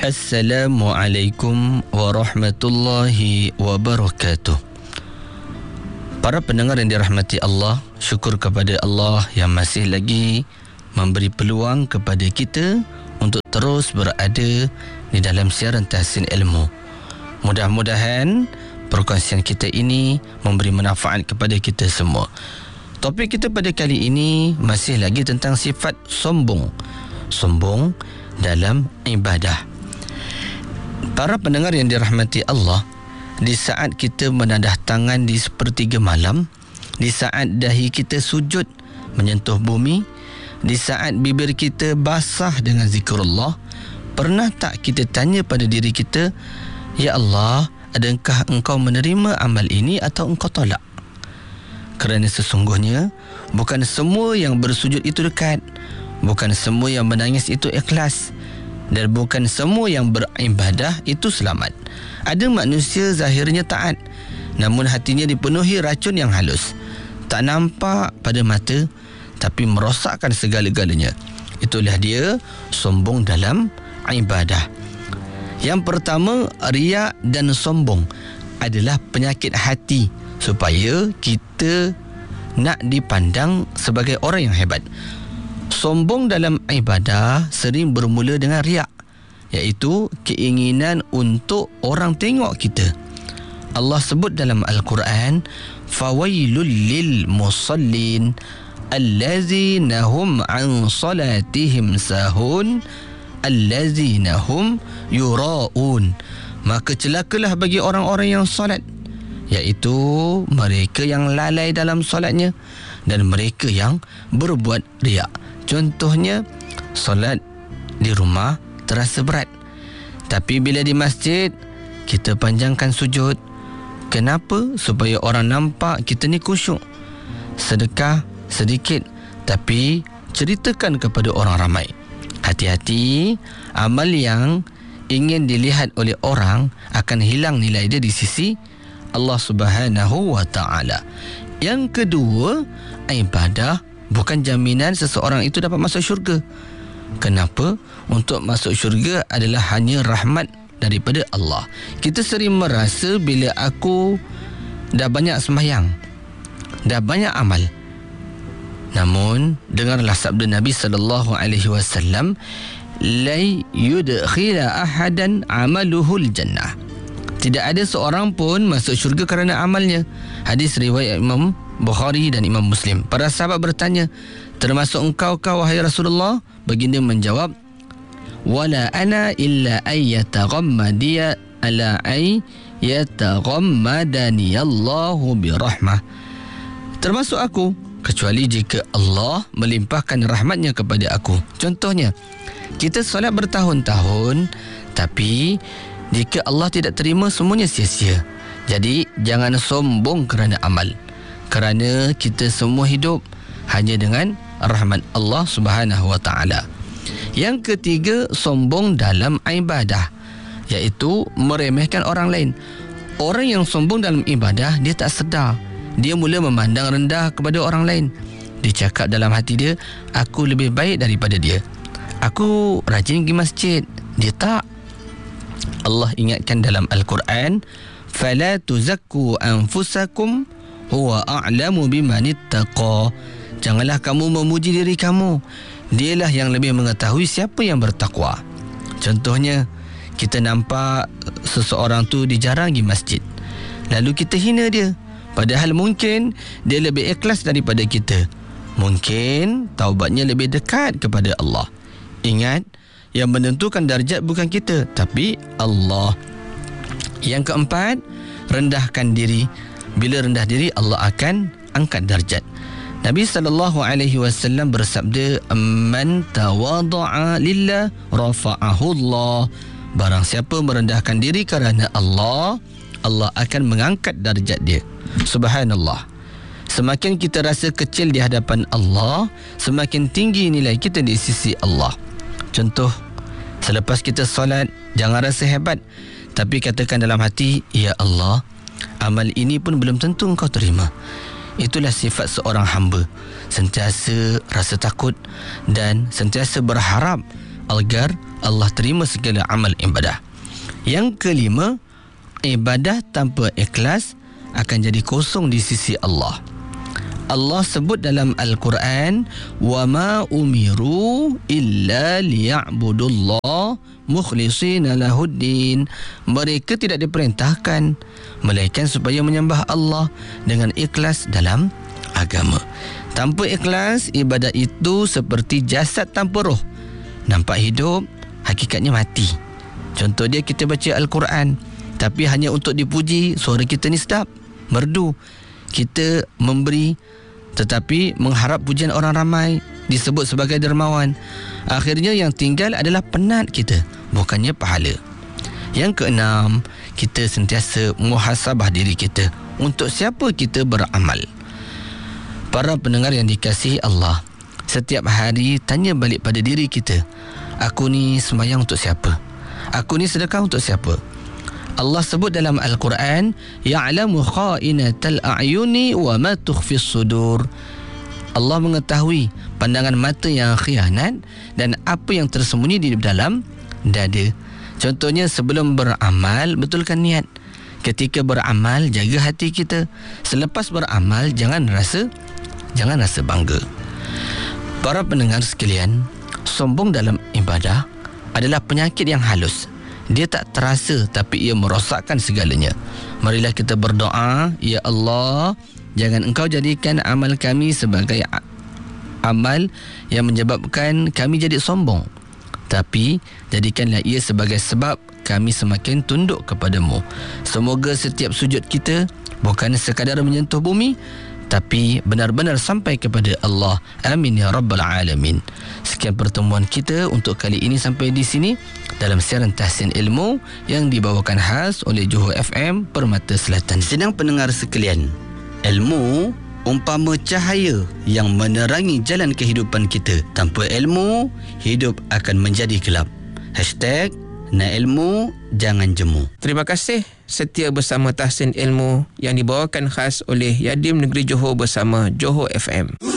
Assalamualaikum warahmatullahi wabarakatuh. Para pendengar yang dirahmati Allah, syukur kepada Allah yang masih lagi memberi peluang kepada kita untuk terus berada di dalam siaran tahsin ilmu. Mudah-mudahan perkongsian kita ini memberi manfaat kepada kita semua. Topik kita pada kali ini masih lagi tentang sifat sombong. Sombong dalam ibadah. Para pendengar yang dirahmati Allah, di saat kita menadah tangan di sepertiga malam, di saat dahi kita sujud menyentuh bumi, di saat bibir kita basah dengan zikrullah, pernah tak kita tanya pada diri kita, ya Allah, adakah engkau menerima amal ini atau engkau tolak? Kerana sesungguhnya bukan semua yang bersujud itu dekat, bukan semua yang menangis itu ikhlas, dan bukan semua yang beribadah itu selamat. Ada manusia zahirnya taat, namun hatinya dipenuhi racun yang halus. Tak nampak pada mata, tapi merosakkan segala-galanya. Itulah dia sombong dalam ibadah. Yang pertama, riak dan sombong adalah penyakit hati, supaya kita nak dipandang sebagai orang yang hebat. Sombong dalam ibadah sering bermula dengan riak, iaitu keinginan untuk orang tengok kita. Allah sebut dalam Al-Quran, fawailul lil musallin allazina hum an salatihim sahun allazina hum yura'un. Maka celakalah bagi orang-orang yang solat, iaitu mereka yang lalai dalam solatnya dan mereka yang berbuat riak. Contohnya, solat di rumah terasa berat, tapi bila di masjid kita panjangkan sujud. Kenapa? Supaya orang nampak kita ni khusyuk. Sedekah sedikit, tapi ceritakan kepada orang ramai. Hati-hati, amal yang ingin dilihat oleh orang akan hilang nilai dia di sisi Allah Subhanahu wa ta'ala. Yang kedua, ibadah bukan jaminan seseorang itu dapat masuk syurga. Kenapa? Untuk masuk syurga adalah hanya rahmat daripada Allah. Kita sering merasa bila aku dah banyak sembahyang, dah banyak amal. Namun, dengarlah sabda Nabi SAW, la yudkhila ahadan amaluhul jannah. Tidak ada seorang pun masuk syurga kerana amalnya. Hadis riwayat Imam Bukhari dan Imam Muslim. Para sahabat bertanya, termasuk engkau wahai Rasulullah? Baginda menjawab, wala ana illa ayyataghammadiya ala ayyataghammadani Allahu birahmah. Termasuk aku, kecuali jika Allah melimpahkan rahmatnya kepada aku. Contohnya, kita solat bertahun-tahun, tapi jika Allah tidak terima, semuanya sia-sia. Jadi jangan sombong kerana amal, kerana kita semua hidup hanya dengan rahmat Allah Subhanahu wa ta'ala. Yang ketiga, sombong dalam ibadah, iaitu meremehkan orang lain. Orang yang sombong dalam ibadah, dia tak sedar. Dia mula memandang rendah kepada orang lain. Dia cakap dalam hati dia, aku lebih baik daripada dia. Aku rajin pergi masjid, dia tak. Allah ingatkan dalam Al-Quran, fala tuzakku anfusakum huwa a'lamu bimanittaqa. Janganlah kamu memuji diri kamu, dialah yang lebih mengetahui siapa yang bertakwa. Contohnya, kita nampak seseorang tu dijarang pergi masjid, lalu kita hina dia, padahal mungkin dia lebih ikhlas daripada kita. Mungkin taubatnya lebih dekat kepada Allah. Ingat, yang menentukan darjat bukan kita, tapi Allah. Yang keempat, rendahkan diri. Bila rendah diri, Allah akan angkat darjat. Nabi SAW bersabda, man tawadha'a lillah rafa'ahu Allah. Barang siapa merendahkan diri kerana Allah, Allah akan mengangkat darjat dia. Subhanallah. Semakin kita rasa kecil di hadapan Allah, semakin tinggi nilai kita di sisi Allah. Contoh, selepas kita solat, jangan rasa hebat, tapi katakan dalam hati, ya Allah, amal ini pun belum tentu engkau terima. Itulah sifat seorang hamba, sentiasa rasa takut dan sentiasa berharap agar Allah terima segala amal ibadah. Yang kelima, ibadah tanpa ikhlas akan jadi kosong di sisi Allah. Allah sebut dalam Al-Quran, wa ma umiru illa liya'budullah mukhlishina lahuddin. Mereka tidak diperintahkan melainkan supaya menyembah Allah dengan ikhlas dalam agama. Tanpa ikhlas, ibadah itu seperti jasad tanpa roh. Nampak hidup, hakikatnya mati. Contoh dia, kita baca Al-Quran tapi hanya untuk dipuji, suara kita ni sedap, merdu. Kita memberi tetapi mengharap pujian orang ramai, disebut sebagai dermawan. Akhirnya yang tinggal adalah penat kita, bukannya pahala. Yang keenam, kita sentiasa muhasabah diri kita. Untuk siapa kita beramal? Para pendengar yang dikasihi Allah, setiap hari tanya balik pada diri kita, aku ni sembahyang untuk siapa? Aku ni sedekah untuk siapa? Allah sebut dalam Al-Quran, ya'lamu kha'inatal a'yuni wa ma tukhfis sudur. Allah mengetahui pandangan mata yang khianat dan apa yang tersembunyi di dalam dada. Contohnya, sebelum beramal, betulkan niat. Ketika beramal, jaga hati kita. Selepas beramal, jangan rasa bangga. Para pendengar sekalian, sombong dalam ibadah adalah penyakit yang halus. Dia tak terasa tapi ia merosakkan segalanya. Marilah kita berdoa, ya Allah, jangan Engkau jadikan amal kami sebagai amal yang menyebabkan kami jadi sombong, tapi jadikanlah ia sebagai sebab kami semakin tunduk kepadamu. Semoga setiap sujud kita bukan sekadar menyentuh bumi, tapi benar-benar sampai kepada Allah. Amin ya rabbal alamin. Sekian pertemuan kita untuk kali ini sampai di sini dalam siaran Tahsin Ilmu yang dibawakan khas oleh Johor FM Permata Selatan. Sedang pendengar sekalian, ilmu umpama cahaya yang menerangi jalan kehidupan kita. Tanpa ilmu, hidup akan menjadi gelap. #Nak ilmu, jangan jemu. Terima kasih setia bersama Tahsin Ilmu yang dibawakan khas oleh Yadim Negeri Johor bersama Johor FM.